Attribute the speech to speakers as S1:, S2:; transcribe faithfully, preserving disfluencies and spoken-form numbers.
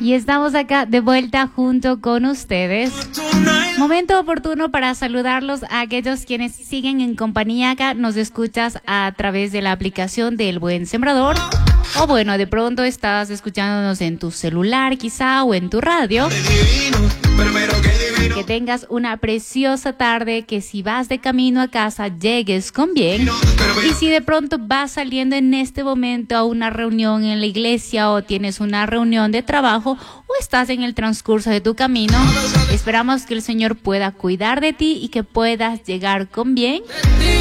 S1: Y estamos acá de vuelta junto con ustedes. Momento oportuno para saludarlos a aquellos quienes siguen en compañía acá. Nos escuchas a través de la aplicación del Buen Sembrador. O bueno, de pronto estás escuchándonos en tu celular quizá o en tu radio. Que tengas una preciosa tarde, que si vas de camino a casa llegues con bien. Y si de pronto vas saliendo en este momento a una reunión en la iglesia o tienes una reunión de trabajo o estás en el transcurso de tu camino, esperamos que el Señor pueda cuidar de ti y que puedas llegar con bien